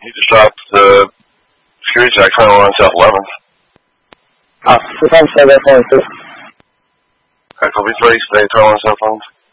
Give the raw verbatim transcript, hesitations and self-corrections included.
He just dropped the security jack tunnel on South eleventh. Ah, two times seven, four, two. Alright, copy three, stay tunnel on South eleventh.